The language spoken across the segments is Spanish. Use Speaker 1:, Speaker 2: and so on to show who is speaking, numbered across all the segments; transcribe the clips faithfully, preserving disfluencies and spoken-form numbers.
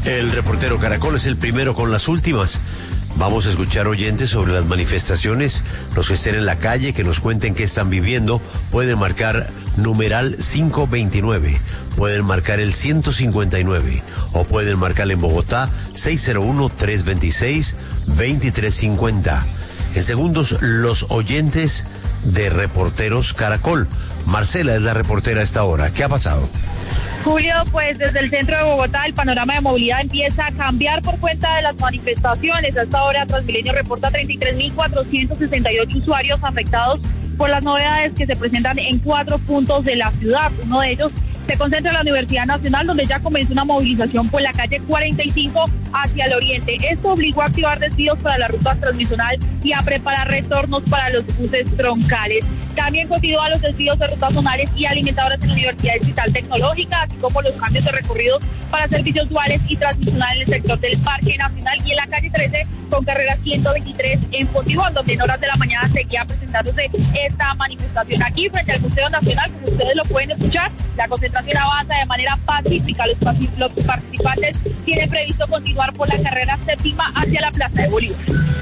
Speaker 1: El reportero Caracol es el primero con las últimas. Vamos a escuchar oyentes sobre las manifestaciones. Los que estén en la calle, que nos cuenten qué están viviendo, pueden marcar numeral quinientos veintinueve, pueden marcar el ciento cincuenta y nueve o pueden marcar en Bogotá seis cero uno, tres dos seis, dos tres cinco cero. En segundos, los oyentes de Reporteros Caracol. Marcela es la reportera a esta hora. ¿Qué ha pasado?
Speaker 2: Julio, pues desde el centro de Bogotá el panorama de movilidad empieza a cambiar por cuenta de las manifestaciones. Hasta ahora Transmilenio reporta treinta y tres mil cuatrocientos sesenta y ocho usuarios afectados por las novedades que se presentan en cuatro puntos de la ciudad. Uno de ellos se concentra en la Universidad Nacional, donde ya comenzó una movilización por la calle cuarenta y cinco hacia el oriente. Esto obligó a activar desvíos para las rutas transmisional y a preparar retornos para los buses troncales. También continúan los desvíos de rutas zonales y alimentadoras en la Universidad Digital Tecnológica, así como los cambios de recorrido para servicios duales y transmisional en el sector del Parque Nacional y en la calle trece con carrera ciento veintitrés en Fontibón, donde en horas de la mañana seguía presentándose esta manifestación. Aquí frente al Museo Nacional, como ustedes lo pueden escuchar, la concentración avanza de manera pacífica. Los, los participantes tienen previsto continuar por la carrera séptima hacia la Plaza de Bolívar.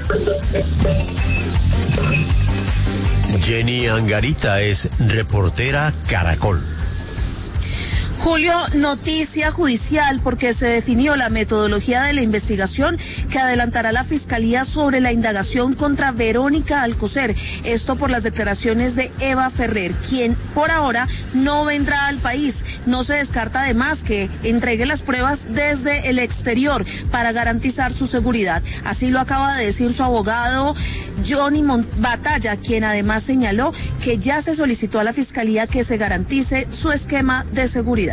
Speaker 1: Jenny Angarita es reportera Caracol.
Speaker 3: Julio, noticia judicial porque se definió la metodología de la investigación que adelantará la Fiscalía sobre la indagación contra Verónica Alcocer. Esto por las declaraciones de Eva Ferrer, quien por ahora no vendrá al país. No se descarta además que entregue las pruebas desde el exterior para garantizar su seguridad. Así lo acaba de decir su abogado Johnny Mont- Batalla, quien además señaló que ya se solicitó a la Fiscalía que se garantice su esquema de seguridad.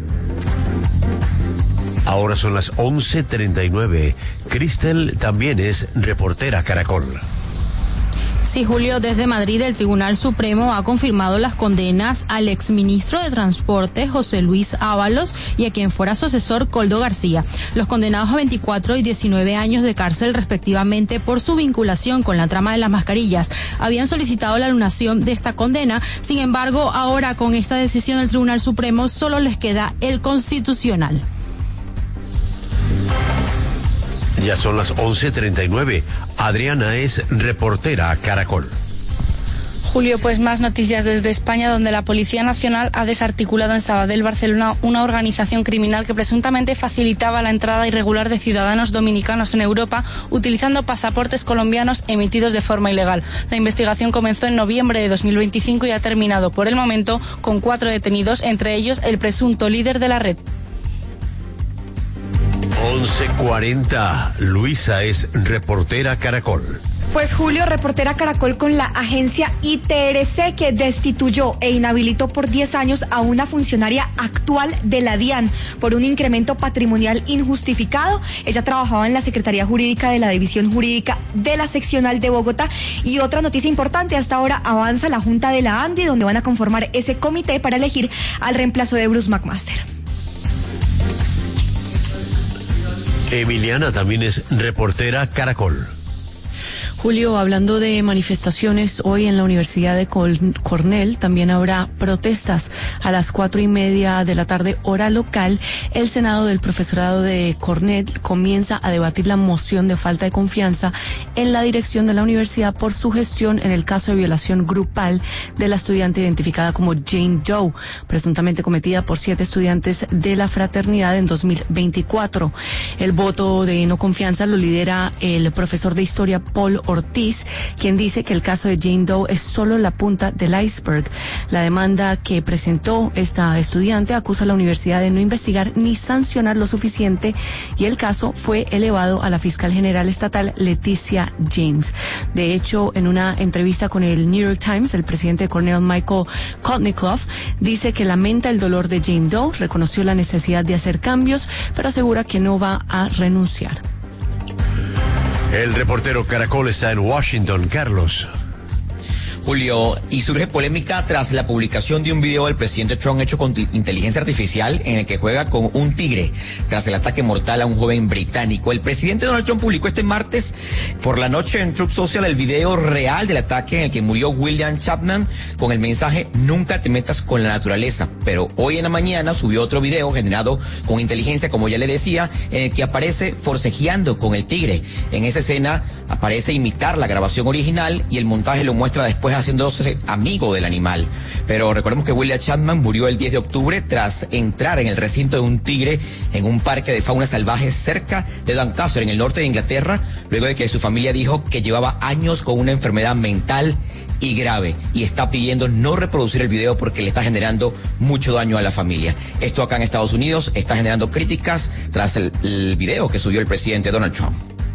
Speaker 1: Ahora son las once treinta y nueve. Cristel también es reportera Caracol.
Speaker 4: Sí, Julio, desde Madrid el Tribunal Supremo ha confirmado las condenas al exministro de Transporte, José Luis Ábalos, y a quien fuera su asesor, Koldo García. Los condenados a veinticuatro y diecinueve años de cárcel respectivamente por su vinculación con la trama de las mascarillas habían solicitado la anulación de esta condena. Sin embargo, ahora con esta decisión del Tribunal Supremo solo les queda el constitucional.
Speaker 1: Ya son las once treinta y nueve. Adriana es reportera Caracol.
Speaker 5: Julio, pues más noticias desde España, donde la Policía Nacional ha desarticulado en Sabadell, Barcelona, una organización criminal que presuntamente facilitaba la entrada irregular de ciudadanos dominicanos en Europa utilizando pasaportes colombianos emitidos de forma ilegal. La investigación comenzó en noviembre de dos mil veinticinco y ha terminado por el momento con cuatro detenidos, entre ellos el presunto líder de la red.
Speaker 1: once cuarenta. Luisa es reportera Caracol.
Speaker 6: Pues Julio, reportera Caracol con la agencia I T R C, que destituyó e inhabilitó por diez años a una funcionaria actual de la DIAN por un incremento patrimonial injustificado. Ella trabajaba en la Secretaría Jurídica de la División Jurídica de la Seccional de Bogotá. Y otra noticia importante, hasta ahora avanza la Junta de la ANDI, donde van a conformar ese comité para elegir al reemplazo de Bruce McMaster.
Speaker 1: Emiliana también es reportera Caracol.
Speaker 7: Julio, hablando de manifestaciones, hoy en la Universidad de Cornell también habrá protestas a las cuatro y media de la tarde, hora local. El Senado del Profesorado de Cornell comienza a debatir la moción de falta de confianza en la dirección de la universidad por su gestión en el caso de violación grupal de la estudiante identificada como Jane Doe, presuntamente cometida por siete estudiantes de la fraternidad en dos mil veinticuatro. El voto de no confianza lo lidera el profesor de historia Paul Ortiz, quien dice que el caso de Jane Doe es solo la punta del iceberg. La demanda que presentó esta estudiante acusa a la universidad de no investigar ni sancionar lo suficiente, y el caso fue elevado a la fiscal general estatal Leticia James. De hecho, en una entrevista con el New York Times, el presidente de Cornell, Michael Kotnikov, dice que lamenta el dolor de Jane Doe, reconoció la necesidad de hacer cambios, pero asegura que no va a renunciar.
Speaker 1: El reportero Caracol está en Washington, Carlos.
Speaker 8: Julio, y surge polémica tras la publicación de un video del presidente Trump hecho con inteligencia artificial en el que juega con un tigre tras el ataque mortal a un joven británico. El presidente Donald Trump publicó este martes por la noche en Truth Social el video real del ataque en el que murió William Chapman con el mensaje "Nunca te metas con la naturaleza". Pero hoy en la mañana subió otro video generado con inteligencia, como ya le decía, en el que aparece forcejeando con el tigre. En esa escena aparece imitar la grabación original y el montaje lo muestra después haciéndose amigo del animal. Pero recordemos que William Chapman murió el diez de octubre tras entrar en el recinto de un tigre en un parque de fauna salvaje cerca de Doncaster, en el norte de Inglaterra, luego de que su familia dijo que llevaba años con una enfermedad mental y grave, y está pidiendo no reproducir el video porque le está generando mucho daño a la familia. Esto acá en Estados Unidos está generando críticas tras el, el video que subió el presidente Donald Trump.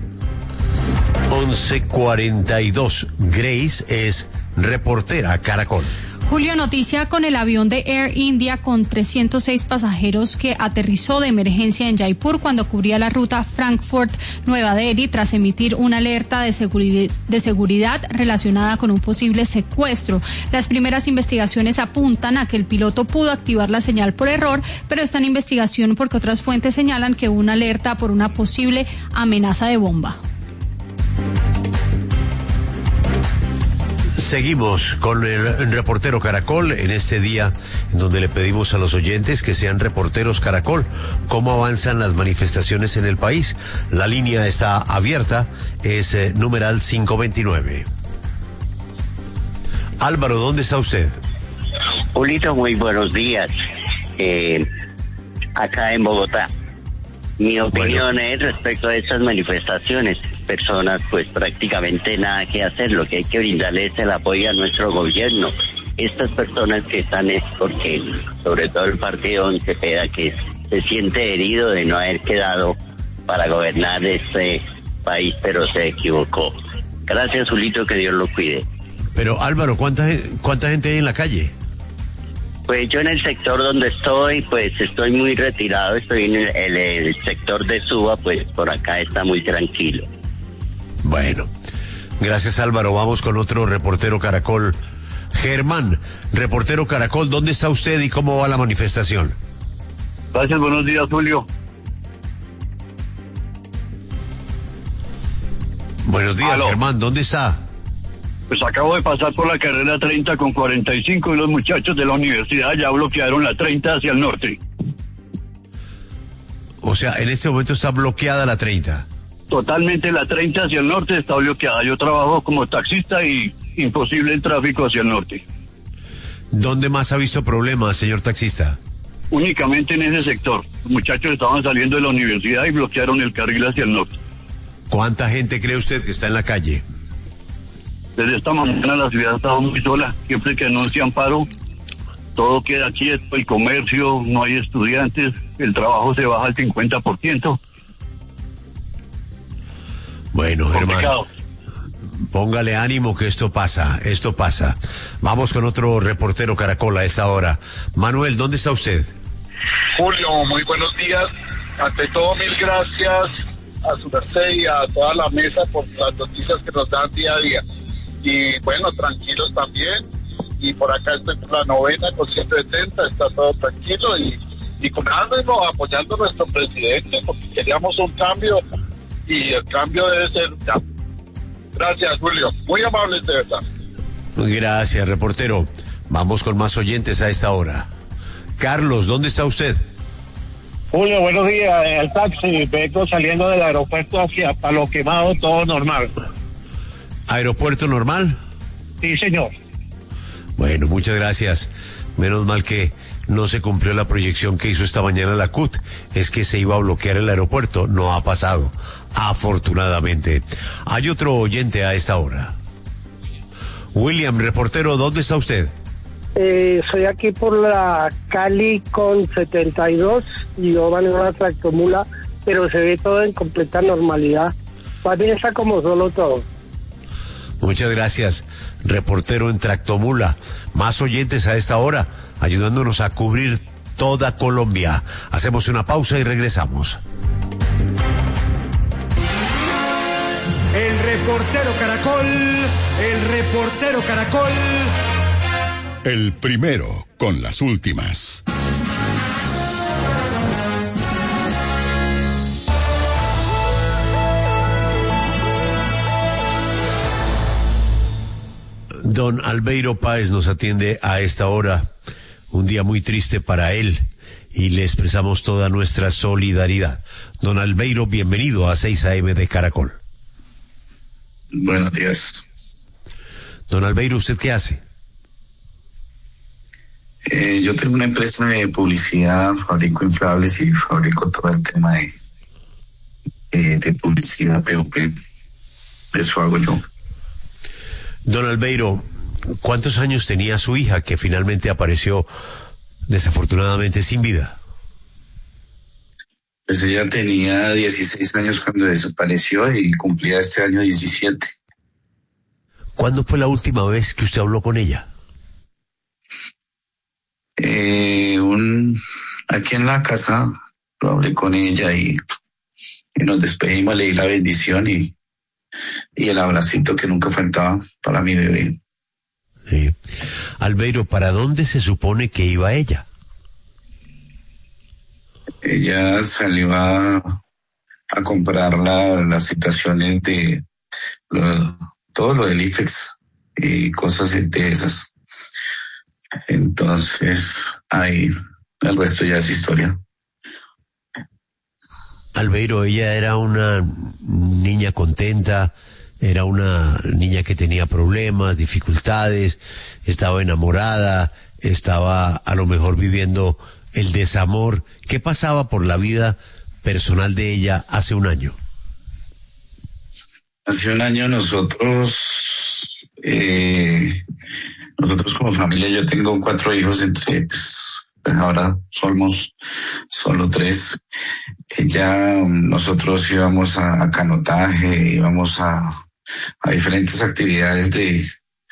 Speaker 1: once cuarenta y dos. Grace es reportera Caracol.
Speaker 4: Julio, noticia con el avión de Air India con trescientos seis pasajeros que aterrizó de emergencia en Jaipur cuando cubría la ruta Frankfurt-Nueva Delhi tras emitir una alerta de seguridad, de seguridad relacionada con un posible secuestro. Las primeras investigaciones apuntan a que el piloto pudo activar la señal por error, pero está en investigación porque otras fuentes señalan que hubo una alerta por una posible amenaza de bomba.
Speaker 1: Seguimos con el reportero Caracol en este día en donde le pedimos a los oyentes que sean reporteros Caracol. ¿Cómo avanzan las manifestaciones en el país? La línea está abierta, es eh, numeral quinientos veintinueve. Álvaro, ¿dónde está usted?
Speaker 9: Julito, muy buenos días. Eh, acá en Bogotá. Mi opinión bueno. es respecto a estas manifestaciones. Personas, pues prácticamente nada que hacer. Lo que hay que brindarles es el apoyo a nuestro gobierno. Estas personas que están es porque, sobre todo el partido Once Cepeda, que se siente herido de no haber quedado para gobernar este país, pero se equivocó. Gracias, Julito, que Dios lo cuide.
Speaker 1: Pero Álvaro, ¿cuánta, cuánta gente hay en la calle?
Speaker 9: Pues yo en el sector donde estoy, pues estoy muy retirado, estoy en el, el, el sector de Suba, pues por acá está muy tranquilo.
Speaker 1: Bueno, gracias Álvaro, vamos con otro reportero Caracol. Germán, reportero Caracol, ¿dónde está usted y cómo va la manifestación?
Speaker 10: Gracias, buenos días, Julio.
Speaker 1: Buenos días,
Speaker 10: Aló.
Speaker 1: Germán, ¿dónde está?
Speaker 10: Pues acabo de pasar por la carrera treinta con cuarenta y cinco y los muchachos de la universidad ya bloquearon la treinta hacia el norte.
Speaker 1: O sea, en este momento está bloqueada la treinta.
Speaker 10: Totalmente la treinta hacia el norte está bloqueada. Yo trabajo como taxista y imposible el tráfico hacia el norte.
Speaker 1: ¿Dónde más ha visto problemas, señor taxista?
Speaker 10: Únicamente en ese sector. Los muchachos estaban saliendo de la universidad y bloquearon el carril hacia el norte.
Speaker 1: ¿Cuánta gente cree usted que está en la calle?
Speaker 10: Desde esta mañana la ciudad ha estado muy sola. Siempre que anuncian paro, todo queda quieto, el comercio, no hay estudiantes, el trabajo se baja al cincuenta por ciento.
Speaker 1: Bueno, Germán, póngale ánimo que esto pasa, esto pasa. Vamos con otro reportero Caracol a esta hora. Manuel, ¿dónde está usted?
Speaker 11: Julio, muy buenos días. Ante todo, mil gracias a su merced y a toda la mesa por las noticias que nos dan día a día. Y bueno, tranquilos también. Y por acá estoy por la novena con ciento setenta, está todo tranquilo y, y con ánimo apoyando a nuestro presidente porque queríamos un cambio y el cambio debe ser ya. Gracias, Julio. Muy amables de verdad.
Speaker 1: Gracias, reportero. Vamos con más oyentes a esta hora. Carlos, ¿dónde está usted?
Speaker 12: Julio, buenos días. El taxi, vengo saliendo del aeropuerto hacia Palo Quemado, todo normal.
Speaker 1: ¿Aeropuerto normal?
Speaker 12: Sí, señor.
Speaker 1: Bueno, muchas gracias. Menos mal que no se cumplió la proyección que hizo esta mañana la C U T. Es que se iba a bloquear el aeropuerto. No ha pasado, afortunadamente. Hay otro oyente a esta hora. William, reportero, ¿dónde está usted?
Speaker 13: Eh, soy aquí por la Cali con setenta y dos y yo manejo una tractomula, pero se ve todo en completa normalidad. Más bien está como solo todo.
Speaker 1: Muchas gracias, reportero en tractomula. Más oyentes a esta hora, ayudándonos a cubrir toda Colombia. Hacemos una pausa y regresamos.
Speaker 14: el reportero Caracol, el reportero Caracol.
Speaker 15: El primero con las últimas.
Speaker 1: Don Albeiro Páez nos atiende a esta hora, un día muy triste para él, y le expresamos toda nuestra solidaridad. Don Albeiro, bienvenido a seis a eme de Caracol.
Speaker 16: Buenos días.
Speaker 1: Don Albeiro, ¿usted qué hace?
Speaker 16: Eh, yo tengo una empresa de publicidad, fabrico inflables y fabrico todo el tema de, de, de publicidad P O P. Eso hago yo.
Speaker 1: Don Albeiro, ¿cuántos años tenía su hija que finalmente apareció desafortunadamente sin vida?
Speaker 16: Pues ella tenía dieciséis años cuando desapareció y cumplía este año diecisiete.
Speaker 1: ¿Cuándo fue la última vez que usted habló con ella?
Speaker 16: Eh, un, aquí en la casa lo hablé con ella y, y nos despedimos, le di la bendición y, y el abracito que nunca faltaba para mi bebé.
Speaker 1: Sí. Albeiro, ¿para dónde se supone que iba ella?
Speaker 16: Ella salió a, a comprar la, las situaciones de lo, todo lo del I F E X y cosas de esas. Entonces, ahí el resto ya es historia.
Speaker 1: Albeiro, ella era una niña contenta, era una niña que tenía problemas, dificultades, estaba enamorada, estaba a lo mejor viviendo el desamor. ¿Qué pasaba por la vida personal de ella hace un año?
Speaker 16: Hace un año nosotros, eh, nosotros como familia, yo tengo cuatro hijos, entre, pues, ahora somos solo tres. Ella, nosotros íbamos a, a canotaje, íbamos a, a diferentes actividades de,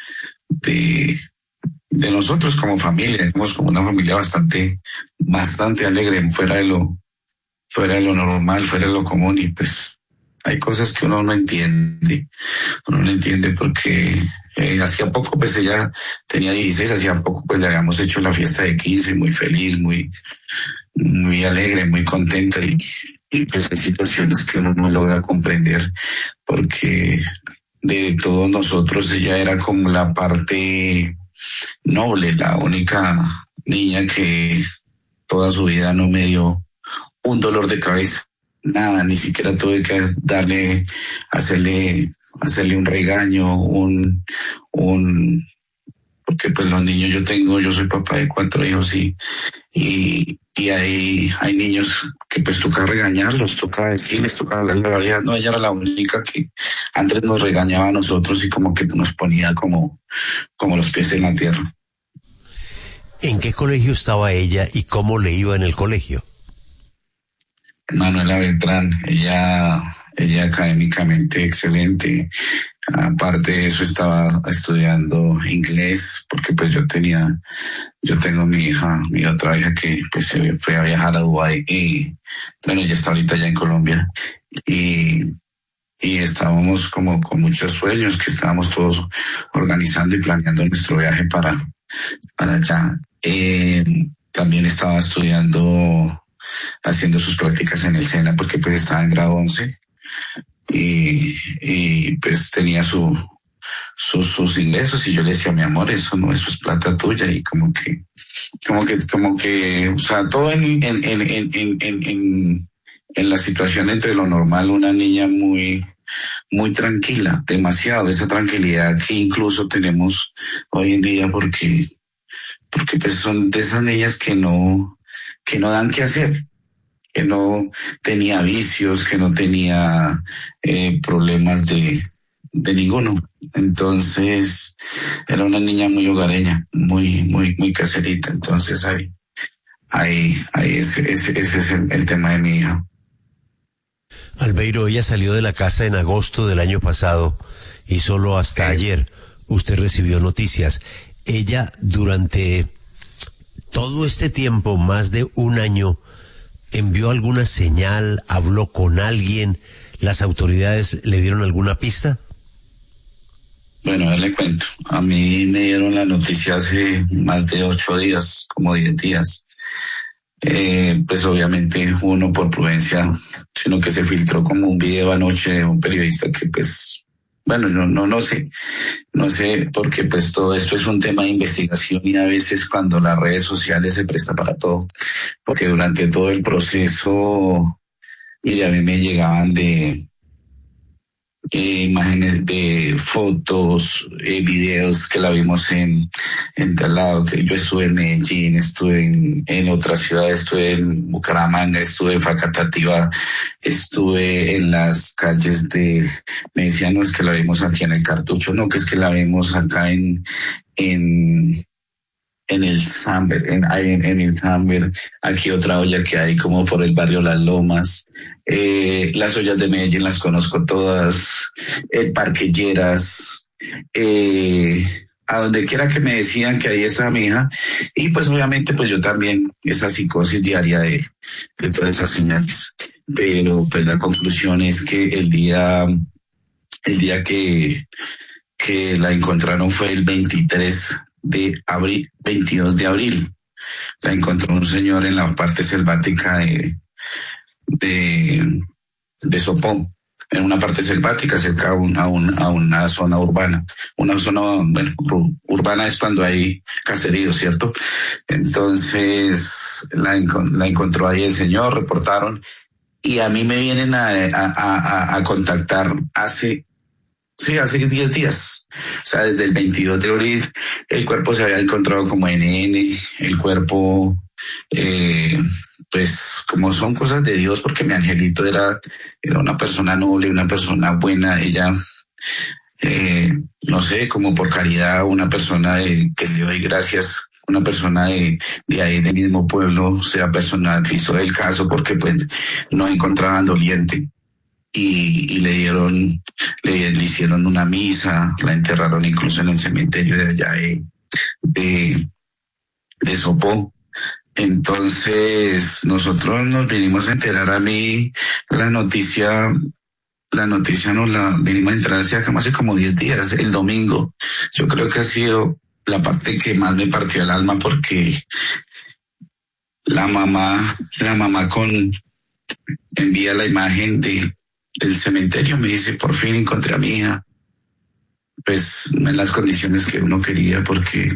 Speaker 16: de, de nosotros como familia. Somos como una familia bastante, bastante alegre, fuera de lo, fuera de lo normal, fuera de lo común, y pues hay cosas que uno no entiende, uno no entiende porque eh, hacía poco, pues ella tenía dieciséis, hacía poco pues le habíamos hecho la fiesta de quince, muy feliz, muy, muy alegre, muy contenta, y, y pues hay situaciones que uno no logra comprender porque de todos nosotros ella era como la parte noble, la única niña que toda su vida no me dio un dolor de cabeza. Nada, ni siquiera tuve que darle, hacerle, hacerle un regaño, un, un, porque pues los niños yo tengo, yo soy papá de cuatro hijos y, y, y hay, hay niños que pues toca regañarlos, toca decirles, toca hablarle la verdad. No, ella era la única que antes nos regañaba a nosotros y como que nos ponía como, como los pies en la tierra.
Speaker 1: ¿En qué colegio estaba ella y cómo le iba en el colegio?
Speaker 16: Manuela Beltrán, ella, ella académicamente excelente. Aparte de eso estaba estudiando inglés porque pues yo tenía, yo tengo mi hija, mi otra hija que pues se fue a viajar a Dubái y bueno, ella está ahorita ya en Colombia y, y estábamos como con muchos sueños que estábamos todos organizando y planeando nuestro viaje para, para allá. Eh, también estaba estudiando, haciendo sus prácticas en el SENA porque pues estaba en grado once y, y pues tenía su, su, sus ingresos y yo le decía, mi amor, eso no, eso es plata tuya, y como que, como que, como que, o sea, todo en, en, en, en, en, en, en la situación entre lo normal, una niña muy, muy tranquila, demasiado, esa tranquilidad que incluso tenemos hoy en día porque, porque pues son de esas niñas que no, que no dan qué hacer, que no tenía vicios, que no tenía eh, problemas de, de ninguno. Entonces, era una niña muy hogareña, muy, muy, muy caserita. Entonces, ahí, ahí, ahí ese, ese, ese es el, el tema de mi hija.
Speaker 1: Albeiro, ella salió de la casa en agosto del año pasado y solo hasta sí. ayer usted recibió noticias. Ella durante todo este tiempo, más de un año, ¿envió alguna señal? ¿Habló con alguien? ¿Las autoridades le dieron alguna pista?
Speaker 16: Bueno, a ver, le cuento. A mí me dieron la noticia hace más de ocho días, como diez días. Eh, pues obviamente uno por prudencia, sino que se filtró como un video anoche de un periodista que pues, bueno, no, no, no sé, no sé, porque pues todo esto es un tema de investigación y a veces cuando las redes sociales se presta para todo, porque durante todo el proceso, mire, a mí me llegaban de Eh, imágenes de fotos, eh, videos que la vimos en, en tal lado, que yo estuve en Medellín, estuve en, en otra ciudad, estuve en Bucaramanga, estuve en Facatativá, estuve en las calles de, me decían, no es que la vimos aquí en el Cartucho, no, que es que la vimos acá en, en, en el Samber, en, en, en el Samber, aquí otra olla que hay como por el barrio Las Lomas. Eh, las ollas de Medellín las conozco todas, el Parque Lleras, eh, a donde quiera que me decían que ahí estaba mi hija, y pues obviamente pues yo también, esa psicosis diaria de, de todas esas señales, pero pues la conclusión es que el día, el día que, que la encontraron fue el veintitrés de abril, veintidós de abril, la encontró un señor en la parte selvática de de, de Sopó, en una parte selvática cerca a, un, a, un, a una zona urbana. Una zona, bueno, urbana es cuando hay caseríos, ¿cierto? Entonces la, la encontró ahí el señor, reportaron, y a mí me vienen a, a, a, a contactar hace, sí, hace diez días. O sea, desde el veintidós de abril, el cuerpo se había encontrado como N N, el cuerpo... Eh, pues como son cosas de Dios, porque mi angelito era, era una persona noble, una persona buena, ella, eh, no sé, como por caridad, una persona de, que le doy gracias, una persona de, de ahí del mismo pueblo, sea personal, hizo el caso porque pues no encontraban doliente. Y, y le dieron, le, le hicieron una misa, la enterraron incluso en el cementerio de allá de, de, de Sopó. Entonces nosotros nos vinimos a enterar, a mí la noticia, la noticia nos la vinimos a enterar hace, hace como diez días, el domingo. Yo creo que ha sido la parte que más me partió el alma porque la mamá, la mamá con envía la imagen de, del cementerio, me dice, por fin encontré a mi hija. Pues en las condiciones que uno quería, porque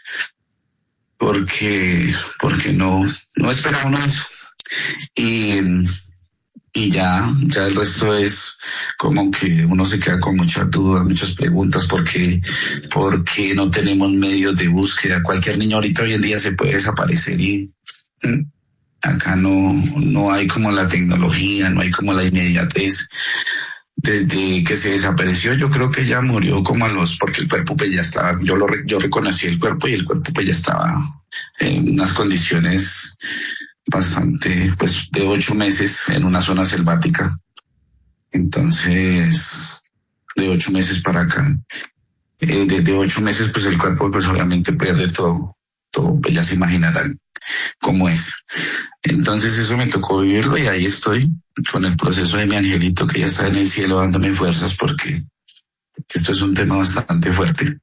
Speaker 16: porque porque no no esperaba uno eso, y y ya ya el resto es como que uno se queda con muchas dudas, muchas preguntas, porque porque no tenemos medios de búsqueda. Cualquier niño ahorita hoy en día se puede desaparecer y ¿eh? Acá no no hay como la tecnología, no hay como la inmediatez. Desde que se desapareció, yo creo que ya murió como a los, porque el cuerpo pues ya estaba, yo lo yo reconocí el cuerpo y el cuerpo pues ya estaba en unas condiciones bastante, pues de ocho meses en una zona selvática. Entonces, de ocho meses para acá, eh, desde ocho meses pues el cuerpo pues obviamente pierde todo, todo, pues ya se imaginarán cómo es. Entonces eso me tocó vivirlo y ahí estoy con el proceso de mi angelito que ya está en el cielo dándome fuerzas porque esto es un tema bastante fuerte.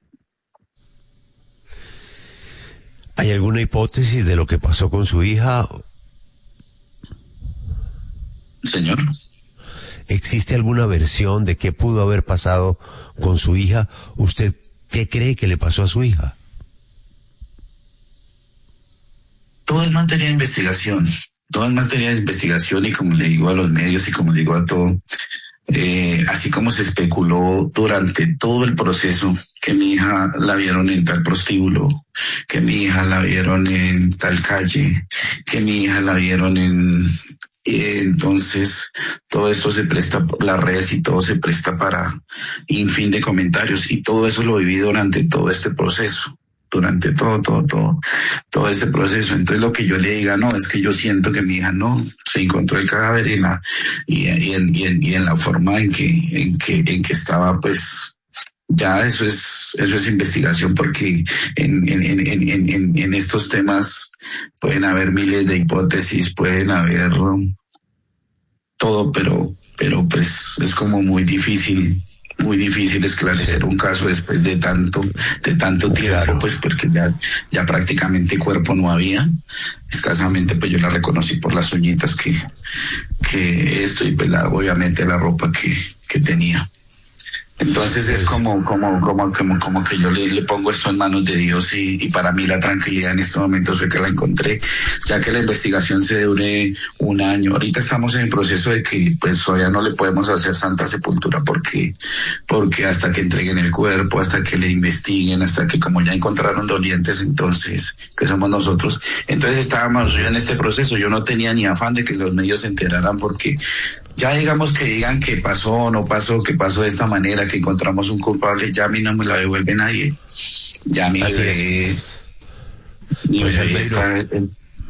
Speaker 1: ¿Hay alguna hipótesis de lo que pasó con su hija?
Speaker 16: Señor.
Speaker 1: ¿Existe alguna versión de qué pudo haber pasado con su hija? ¿Usted qué cree que le pasó a su hija?
Speaker 16: Todo es materia de investigación, todo es materia de investigación y como le digo a los medios y como le digo a todo, eh, así como se especuló durante todo el proceso que mi hija la vieron en tal prostíbulo, que mi hija la vieron en tal calle, que mi hija la vieron en... Eh, entonces todo esto se presta por las redes y todo se presta para infin de comentarios y todo eso lo viví durante todo este proceso. durante todo, todo, todo, todo ese proceso. Entonces lo que yo le diga, no, es que yo siento que mi hija no se encontró el cadáver y, la, y, y, en, y, en, y en la forma en que, en que, en que estaba, pues ya eso es, eso es investigación, porque en, en, en, en, en, en estos temas pueden haber miles de hipótesis, pueden haber todo, pero pero pues es como muy difícil, muy difícil esclarecer sí. un caso después de tanto, de tanto tiempo, claro. pues porque ya, ya prácticamente cuerpo no había, escasamente pues yo la reconocí por las uñitas que, que esto y pues la, obviamente la ropa que, que tenía. Entonces es como, como, como, como, como que yo le, le pongo esto en manos de Dios y, y para mí la tranquilidad en este momento fue que la encontré, ya que la investigación se dure un año. Ahorita estamos en el proceso de que pues todavía no le podemos hacer santa sepultura porque, porque hasta que entreguen el cuerpo, hasta que le investiguen, hasta que como ya encontraron dolientes, entonces, que somos nosotros, entonces estábamos yo en este proceso, yo no tenía ni afán de que los medios se enteraran porque ya digamos que digan que pasó o no pasó, que pasó de esta manera, que encontramos un culpable, ya a mí no me la devuelve nadie. Ya a mí bebé, mi
Speaker 1: pues
Speaker 16: bebé está...
Speaker 1: En...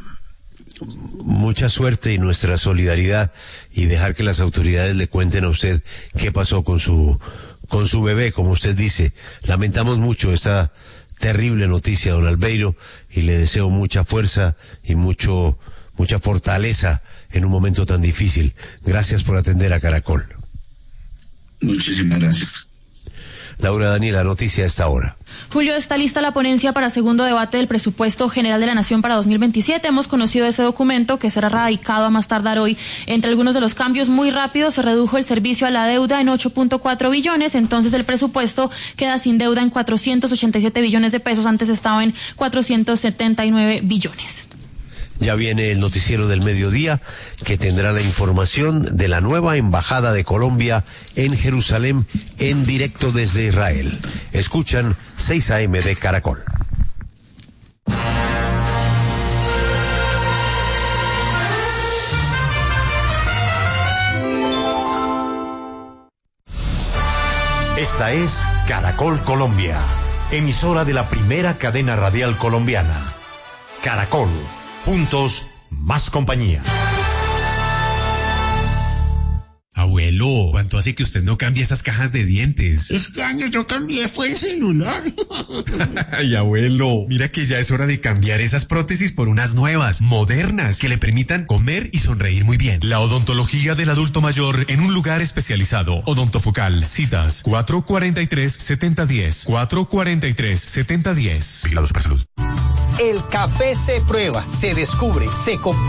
Speaker 1: Mucha suerte y nuestra solidaridad y dejar que las autoridades le cuenten a usted qué pasó con su, con su bebé, como usted dice. Lamentamos mucho esta terrible noticia, don Albeiro, y le deseo mucha fuerza y mucho, mucha fortaleza en un momento tan difícil. Gracias por atender a Caracol.
Speaker 16: Muchísimas gracias.
Speaker 1: Laura Daniela, noticia a esta hora.
Speaker 4: Julio, está lista la ponencia para segundo debate del presupuesto general de la Nación para dos mil veintisiete. Hemos conocido ese documento que será radicado a más tardar hoy. Entre algunos de los cambios muy rápidos se redujo el servicio a la deuda en ocho punto cuatro billones, entonces el presupuesto queda sin deuda en cuatrocientos ochenta y siete billones de pesos, antes estaba en cuatrocientos setenta y nueve billones.
Speaker 1: Ya viene el noticiero del mediodía, que tendrá la información de la nueva embajada de Colombia en Jerusalén en directo desde Israel. Escuchan seis a eme de Caracol.
Speaker 17: Esta es Caracol Colombia, emisora de la primera cadena radial colombiana. Caracol. Juntos, más compañía.
Speaker 18: Abuelo, ¿cuánto hace que usted no cambia esas cajas de dientes?
Speaker 19: Este año yo cambié, fue el celular.
Speaker 18: Ay, abuelo, mira que ya es hora de cambiar esas prótesis por unas nuevas, modernas, que le permitan comer y sonreír muy bien. La odontología del adulto mayor en un lugar especializado. Odontofocal, citas cuatro cuarenta y tres, setenta diez, cuatro cuarenta y tres, setenta diez.
Speaker 17: Vigilados para salud.
Speaker 20: El café se prueba, se descubre, se comparte.